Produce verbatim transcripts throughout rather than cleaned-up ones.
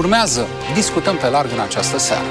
urmează, discutăm pe larg în această seară.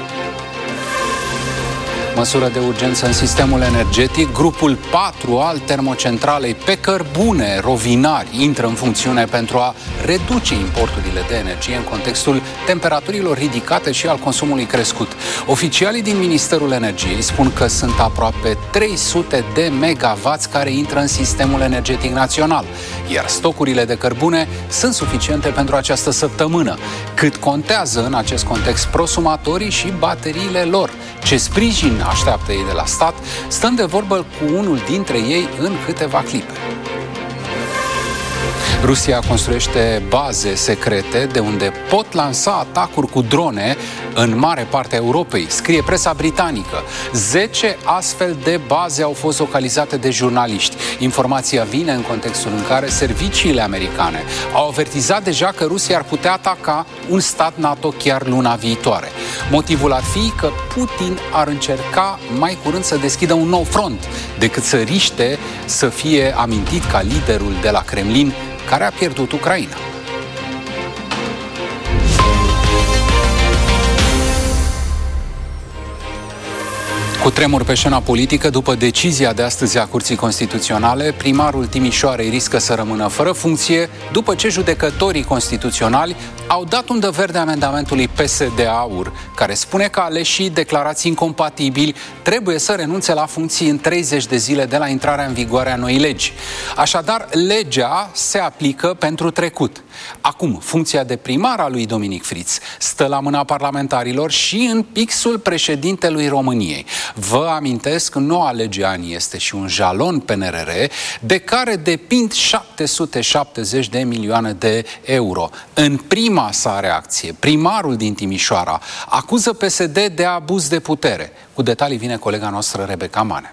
Măsură de urgență în sistemul energetic, grupul patru al termocentralei pe cărbune rovinari intră în funcțiune pentru a reduce importurile de energie în contextul temperaturilor ridicate și al consumului crescut. Oficialii din Ministerul Energiei spun că sunt aproape trei sute de megawatts care intră în sistemul energetic național, iar stocurile de cărbune sunt suficiente pentru această săptămână. Cât contează în acest context prosumatorii și bateriile lor? Ce sprijin așteaptă ei de la stat? Stăm de vorbă cu unul dintre ei în câteva clipe. Rusia construiește baze secrete de unde pot lansa atacuri cu drone în mare parte a Europei, scrie presa britanică. Zece astfel de baze au fost localizate de jurnaliști. Informația vine în contextul în care serviciile americane au avertizat deja că Rusia ar putea ataca un stat NATO chiar luna viitoare. Motivul ar fi că Putin ar încerca mai curând să deschidă un nou front, decât să riște să fie amintit ca liderul de la Kremlin care a pierdut Ucraina. Cu tremur pe scena politică, după decizia de astăzi a Curții Constituționale, primarul Timișoarei riscă să rămână fără funcție după ce judecătorii constituționali au dat undă verde amendamentului P S D-AUR, care spune că aleșii declarați incompatibili trebuie să renunțe la funcții în treizeci de zile de la intrarea în vigoare a noii legi. Așadar, legea se aplică pentru trecut. Acum, funcția de primar a lui Dominic Friț stă la mâna parlamentarilor și în pixul președintelui României. Vă amintesc, noua lege ANI este și un jalon P N R R de care depind șapte sute șaptezeci de milioane de euro. În prima sa reacție, primarul din Timișoara acuză P S D de abuz de putere. Cu detalii vine colega noastră Rebecca Mane.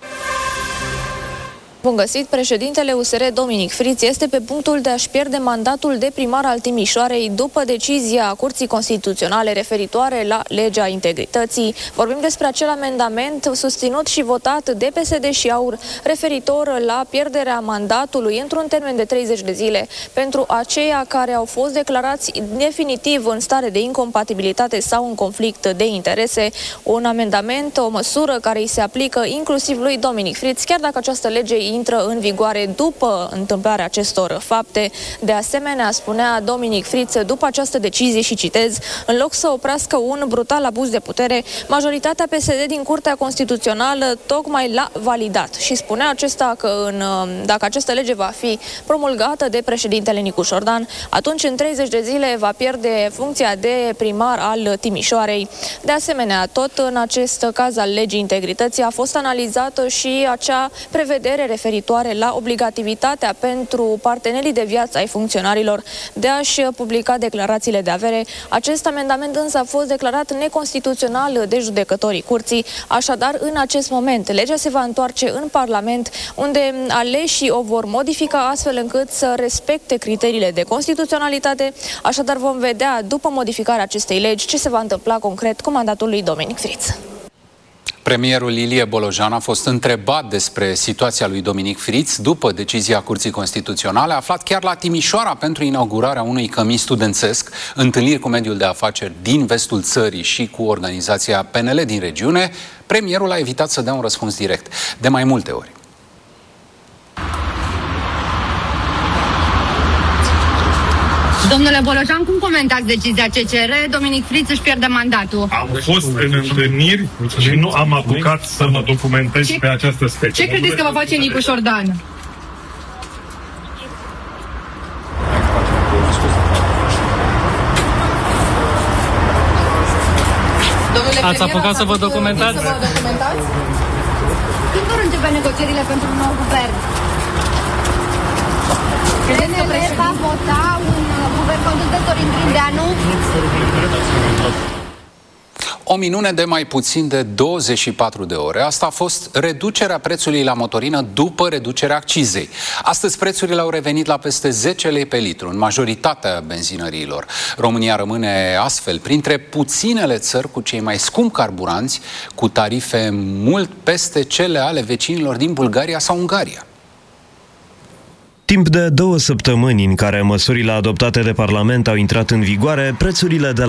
Bun găsit, președintele U S R Dominic Friț este pe punctul de a-și pierde mandatul de primar al Timișoarei după decizia Curții Constituționale referitoare la legea integrității. Vorbim despre acel amendament susținut și votat de P S D și AUR referitor la pierderea mandatului într-un termen de treizeci de zile pentru aceia care au fost declarați definitiv în stare de incompatibilitate sau în conflict de interese. Un amendament, o măsură care îi se aplică inclusiv lui Dominic Friț, chiar dacă această lege intră în vigoare după întâmplarea acestor fapte. De asemenea, spunea Dominic Friț, după această decizie, și citez, în loc să oprească un brutal abuz de putere, majoritatea P S D din Curtea Constituțională tocmai l-a validat. Și spunea acesta că în, dacă această lege va fi promulgată de președintele Nicu Șordan, atunci în treizeci de zile va pierde funcția de primar al Timișoarei. De asemenea, tot în acest caz al legii integrității a fost analizată și acea prevedere referitoare la obligativitatea pentru partenerii de viață ai funcționarilor de a-și publica declarațiile de avere. Acest amendament însă a fost declarat neconstituțional de judecătorii curții. Așadar, în acest moment, legea se va întoarce în Parlament, unde aleșii o vor modifica astfel încât să respecte criteriile de constituționalitate. Așadar, vom vedea, după modificarea acestei legi, ce se va întâmpla concret cu mandatul lui Dominic Friț. Premierul Ilie Bolojan a fost întrebat despre situația lui Dominic Friț după decizia Curții Constituționale, aflat chiar la Timișoara pentru inaugurarea unui cămin studențesc, întâlniri cu mediul de afaceri din vestul țării și cu organizația P N L din regiune. Premierul a evitat să dea un răspuns direct, de mai multe ori. Domnule Bolojan, cum comentați decizia C C R? Dominic Friț își pierde mandatul. Am fost în întâlniri și nu am apucat să mă documentez ce, pe această specie. Ce credeți că va face Nicu Șordan? Ați apucat să vă documentați? Să vă documentați? Când vor începe negocierile pentru un nou guvern? Credeți că președinte va vota un guvern condus de Sorin Grindeanu? O minune de mai puțin de douăzeci și patru de ore. Asta a fost reducerea prețului la motorină după reducerea accizei. Astăzi prețurile au revenit la peste zece lei pe litru în majoritatea benzinăriilor. România rămâne astfel printre puținele țări cu cei mai scumpi carburanți, cu tarife mult peste cele ale vecinilor din Bulgaria sau Ungaria. Timp de două săptămâni în care măsurile adoptate de Parlament au intrat în vigoare, prețurile de la